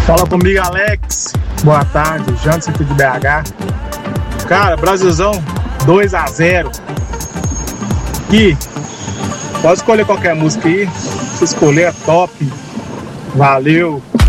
Fala comigo, Alex. Boa tarde, Jantos aqui de BH. Cara, Brasilzão 2-0. E pode escolher qualquer música aí. Se escolher é top. Valeu.